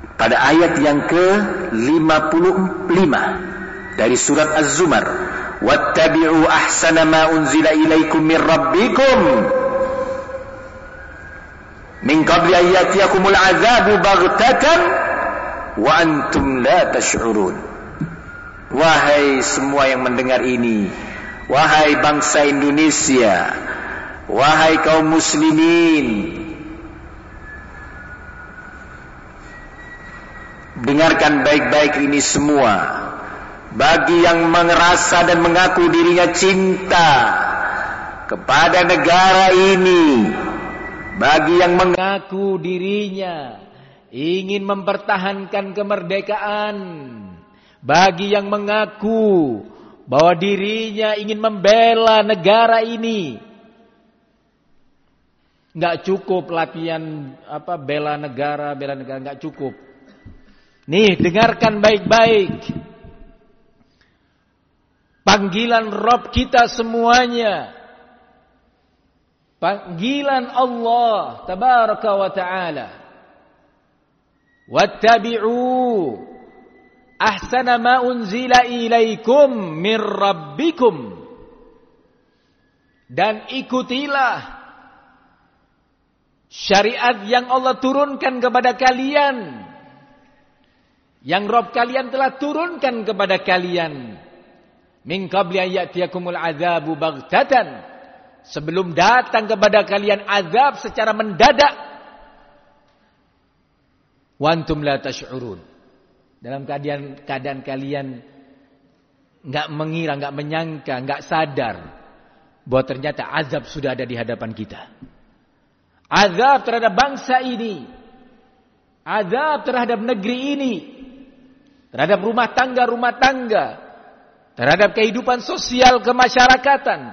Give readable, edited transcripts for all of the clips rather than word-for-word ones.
pada ayat yang ke-55 dari surat Az-Zumar, wattabi'u ahsana ma unzila ilaikum min rabbikum min qabli an ya'tiyakumul 'adzabu baghtatan wa antum la tash'urun. Wahai semua yang mendengar ini, wahai bangsa Indonesia, wahai kaum muslimin, dengarkan baik-baik ini semua. Bagi yang merasa dan mengaku dirinya cinta kepada negara ini, bagi yang mengaku dirinya ingin mempertahankan kemerdekaan, bagi yang mengaku bahwa dirinya ingin membela negara ini, nggak cukup latihan bela negara nggak cukup. Nih, dengarkan baik-baik panggilan Rabb kita semuanya, panggilan Allah tabaraka wa ta'ala, wattabi'u ahsana ma unzila ilaikum min rabbikum, dan ikutilah syariat yang Allah turunkan kepada kalian, yang Rabb kalian telah turunkan kepada kalian, min qabli an ya'tiyakumul 'adzabu baghtatan, sebelum datang kepada kalian azab secara mendadak, wa antum la tash'urun, dalam keadaan kalian enggak mengira, enggak menyangka, enggak sadar bahwa ternyata azab sudah ada di hadapan kita. Azab terhadap bangsa ini, azab terhadap negeri ini, terhadap rumah tangga, terhadap kehidupan sosial kemasyarakatan.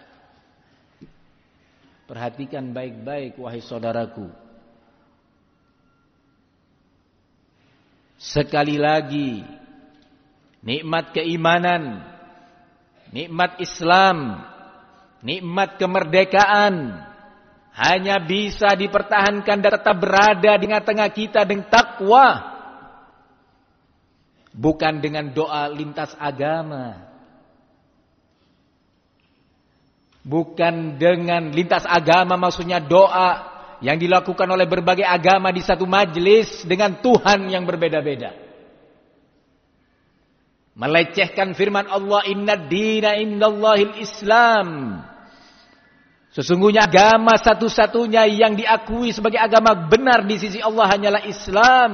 Perhatikan baik-baik wahai saudaraku. Sekali lagi, nikmat keimanan, nikmat Islam, nikmat kemerdekaan hanya bisa dipertahankan dan tetap berada di tengah-tengah kita dengan takwa, bukan dengan doa lintas agama. Bukan dengan lintas agama maksudnya doa yang dilakukan oleh berbagai agama di satu majelis dengan Tuhan yang berbeda-beda. Melecehkan firman Allah, innad dina indallahil Islam. Sesungguhnya agama satu-satunya yang diakui sebagai agama benar di sisi Allah hanyalah Islam.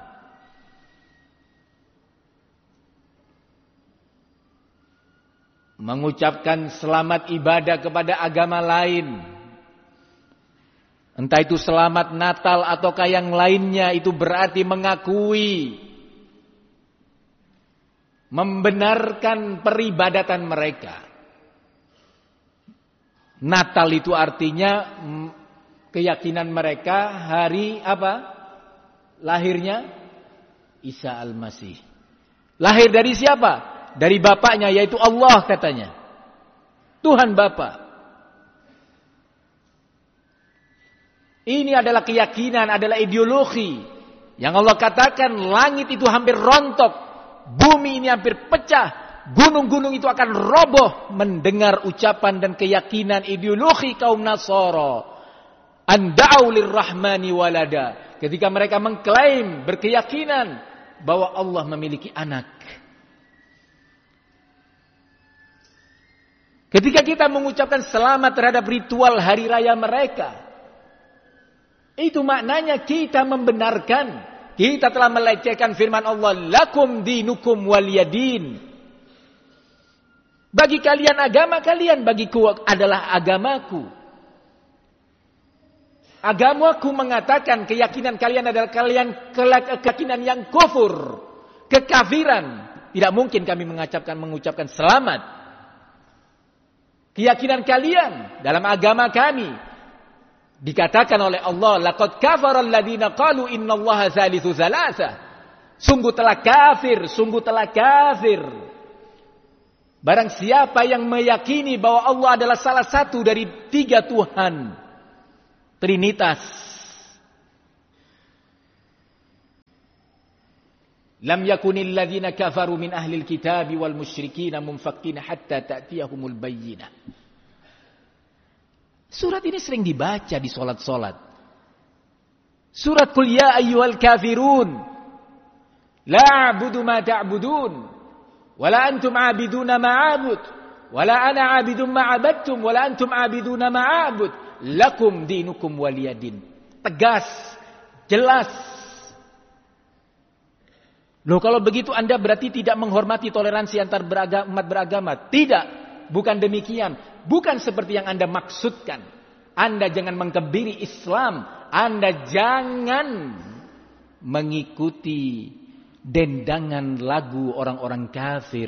Mengucapkan selamat ibadah kepada agama lain, entah itu selamat Natal ataukah yang lainnya, itu berarti mengakui, membenarkan peribadatan mereka. Natal itu artinya keyakinan mereka hari apa? Lahirnya Isa Al-Masih. Lahir dari siapa? Dari bapaknya, yaitu Allah katanya. Tuhan Bapa. Ini adalah keyakinan, adalah ideologi yang Allah katakan langit itu hampir rontok, bumi ini hampir pecah, gunung-gunung itu akan roboh mendengar ucapan dan keyakinan ideologi kaum Nasara. Anda'u lirrahmani walada. Ketika mereka mengklaim, berkeyakinan bahwa Allah memiliki anak. Ketika kita mengucapkan selamat terhadap ritual hari raya mereka, itu maknanya kita membenarkan, kita telah melecehkan firman Allah, lakum dinukum waliyadin. Bagi kalian agama kalian, bagiku adalah agamaku. Agamaku mengatakan keyakinan kalian adalah keyakinan yang kufur, kekafiran. Tidak mungkin kami mengucapkan selamat. Keyakinan kalian dalam agama kami dikatakan oleh Allah, laqad kafara alladziina qalu innallaha tsalitsu tsalatsa. Sungguh telah kafir. Barang siapa yang meyakini bahwa Allah adalah salah satu dari 3 Tuhan, Trinitas. Lam yakunil ladzina kafaru min ahlil kitabi wal musyrikin munfakkina hatta ta'tiyahumul bayyinah. Surat ini sering dibaca di salat-salat. Surat Qul ya ayyuhal kafirun la a'budu ma ta'budun wala antum 'abiduna ma 'abud wala ana 'abidun ma 'abadtum wala antum 'abiduna ma 'abud lakum dinukum waliyadin. Tegas, jelas. Loh, kalau begitu Anda berarti tidak menghormati toleransi antar umat beragama. Tidak, bukan demikian. Bukan seperti yang Anda maksudkan. Anda jangan mengkebiri Islam. Anda jangan mengikuti dendangan lagu orang-orang kafir.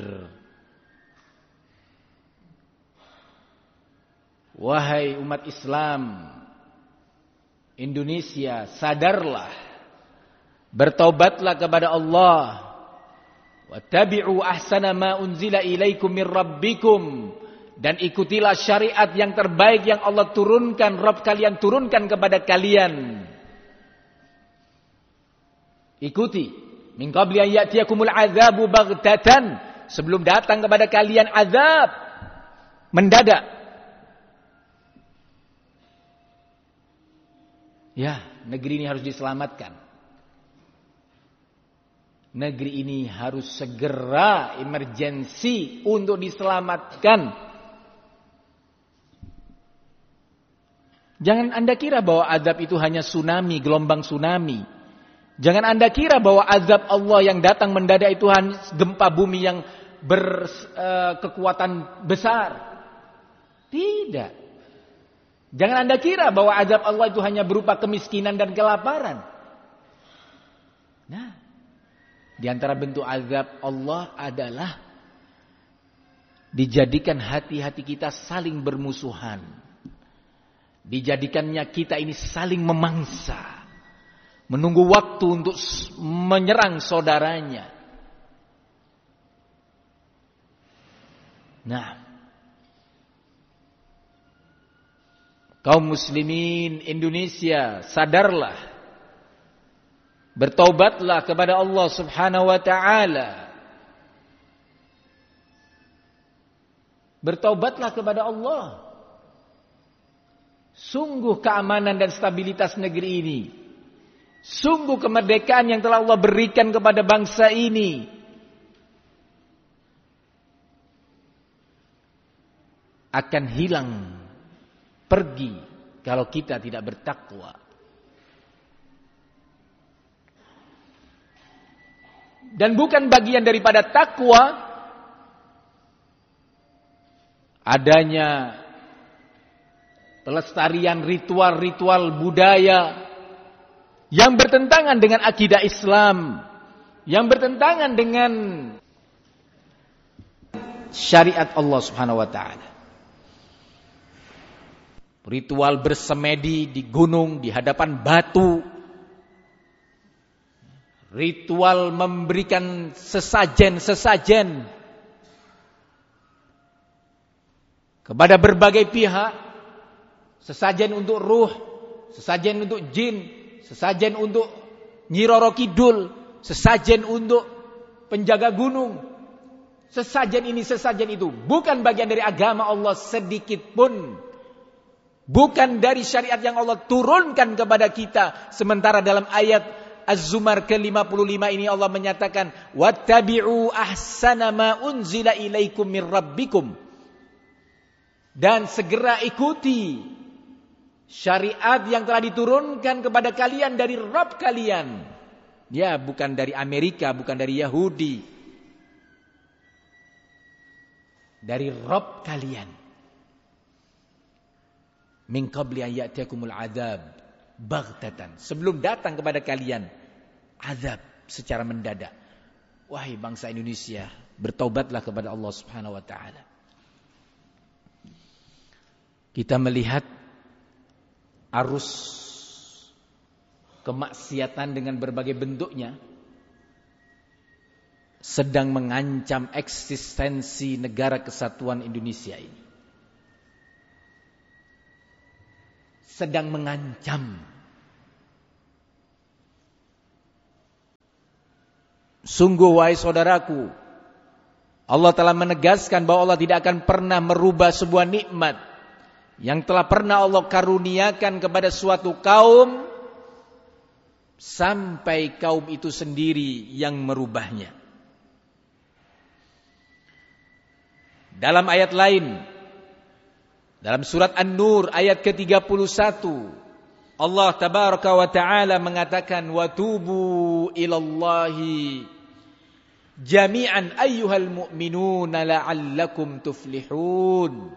Wahai umat Islam Indonesia, sadarlah, bertaubatlah kepada Allah. Wattabi'u ahsana ma unzila ilaikum min rabbikum, dan ikutilah syariat yang terbaik yang Allah turunkan, Rabb kalian turunkan kepada kalian. Ikuti. Min qabli an ya'tiyakumul azabu baghtatan, sebelum datang kepada kalian azab mendadak. Ya, negeri ini harus diselamatkan. Negeri ini harus segera emergensi untuk diselamatkan. Jangan Anda kira bahwa azab itu hanya tsunami, gelombang tsunami. Jangan Anda kira bahwa azab Allah yang datang mendadak itu hanya gempa bumi yang berkekuatan besar. Tidak. Jangan Anda kira bahwa azab Allah itu hanya berupa kemiskinan dan kelaparan. Nah, di antara bentuk azab Allah adalah dijadikan hati-hati kita saling bermusuhan. Dijadikannya kita ini saling memangsa. Menunggu waktu untuk menyerang saudaranya. Nah, kaum muslimin Indonesia, sadarlah. Bertaubatlah kepada Allah Subhanahu wa taala. Bertaubatlah kepada Allah. Sungguh keamanan dan stabilitas negeri ini, sungguh kemerdekaan yang telah Allah berikan kepada bangsa ini akan hilang, pergi kalau kita tidak bertakwa. Dan bukan bagian daripada takwa adanya pelestarian ritual-ritual budaya yang bertentangan dengan akidah Islam, yang bertentangan dengan syariat Allah Subhanahu wa taala. Ritual bersemedi di gunung di hadapan batu. Ritual memberikan sesajen-sesajen kepada berbagai pihak. Sesajen untuk ruh, sesajen untuk jin, sesajen untuk Nyi Roro Kidul, sesajen untuk penjaga gunung. Sesajen ini, sesajen itu bukan bagian dari agama Allah sedikit pun. Bukan dari syariat yang Allah turunkan kepada kita. Sementara dalam ayat Az-Zumar ke-55 ini Allah menyatakan, "Wattabi'u ahsana ma unzila ilaikum mir rabbikum." Dan segera ikuti syariat yang telah diturunkan kepada kalian dari Rabb kalian. Ya, bukan dari Amerika, bukan dari Yahudi. Dari Rabb kalian. Min qabli an ya'tiyakumul adzab baghtatan. Sebelum datang kepada kalian azab secara mendadak. Wahai bangsa Indonesia, bertaubatlah kepada Allah Subhanahu wa taala. Kita melihat arus kemaksiatan dengan berbagai bentuknya sedang mengancam eksistensi negara kesatuan Indonesia ini. Sedang mengancam. Sungguh wahai saudaraku, Allah telah menegaskan bahwa Allah tidak akan pernah merubah sebuah nikmat yang telah pernah Allah karuniakan kepada suatu kaum sampai kaum itu sendiri yang merubahnya. Dalam ayat lain, dalam surat An-Nur ayat ke-31, Allah tabaraka wa ta'ala mengatakan, wa tubu ilallahi jami'an ayyuhal mu'minuna la'allakum tuflihun.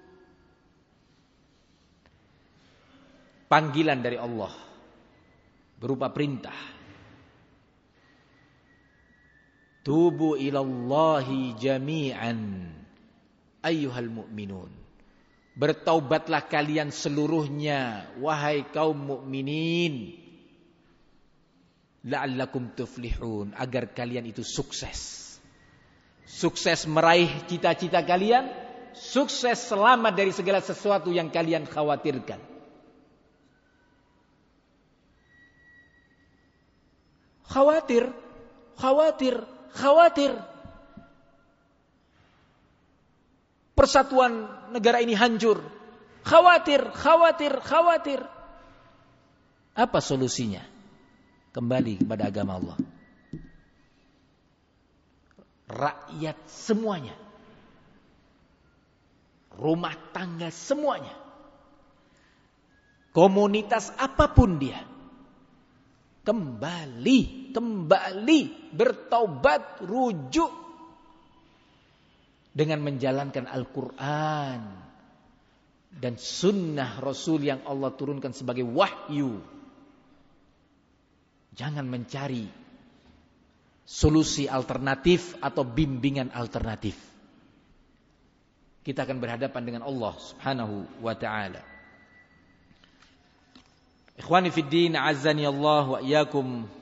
Panggilan dari Allah berupa perintah. Tubu ilallahi jami'an ayyuhal mu'minun. Bertaubatlah kalian seluruhnya, wahai kaum mukminin, la'allakum tuflihun, agar kalian itu sukses. Sukses meraih cita-cita kalian, sukses selamat dari segala sesuatu yang kalian khawatirkan. Khawatir. Persatuan negara ini hancur. Khawatir. Apa solusinya? Kembali kepada agama Allah. Rakyat semuanya, rumah tangga semuanya, komunitas apapun dia, kembali bertaubat, rujuk dengan menjalankan Al-Quran dan sunnah Rasul yang Allah turunkan sebagai wahyu. Jangan mencari solusi alternatif atau bimbingan alternatif. Kita akan berhadapan dengan Allah Subhanahu wa ta'ala. Ikhwani fid din, azzani Allah wa iyyakum.